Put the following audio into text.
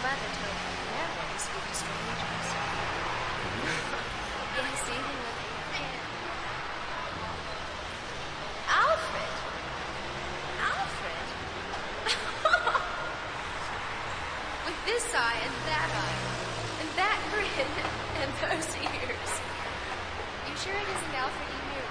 mother told me never to speak to strangers. Yes, even when they can. Alfred? Alfred? With this eye and that grin and those ears. You sure it isn't Alfred E. Murray?